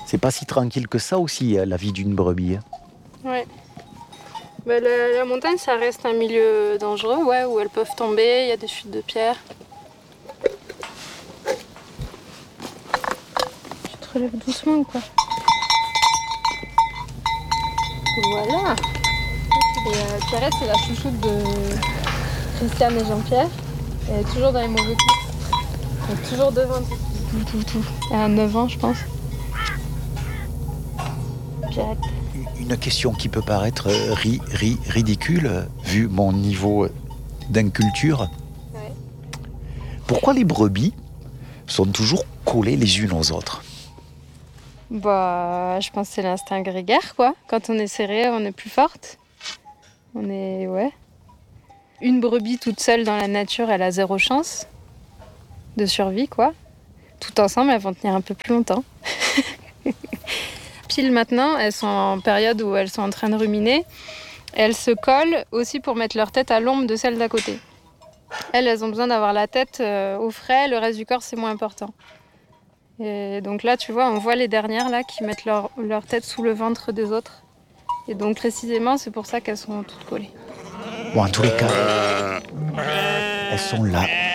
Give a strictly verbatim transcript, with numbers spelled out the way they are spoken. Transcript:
C'est pas si tranquille que ça aussi, la vie d'une brebis. Ouais. Bah, la, la montagne, ça reste un milieu dangereux, ouais, où elles peuvent tomber, il y a des chutes de pierres. Tu te relèves doucement ou quoi? Voilà. Et, euh, Pierrette, c'est la chouchoute de Christiane et Jean-Pierre. Elle est toujours dans les mauvais coups. Elle est toujours devant tout, tout, tout. Elle a neuf ans, je pense. Pierrette. Une question qui peut paraître ri, ri, ridicule, vu mon niveau d'inculture. Ouais. Pourquoi les brebis sont toujours collées les unes aux autres? Bah, je pense que c'est l'instinct grégaire, quoi. Quand on est serré, on est plus forte. On est... ouais. Une brebis toute seule dans la nature, elle a zéro chance de survie, quoi. Tout ensemble, elles vont tenir un peu plus longtemps. Pile maintenant, elles sont en période où elles sont en train de ruminer. Et elles se collent aussi pour mettre leur tête à l'ombre de celle d'à côté. Elles, elles ont besoin d'avoir la tête au frais, le reste du corps, c'est moins important. Et donc là, tu vois, on voit les dernières là qui mettent leur, leur tête sous le ventre des autres. Et donc précisément, c'est pour ça qu'elles sont toutes collées. Bon, en tous les cas, elles sont là,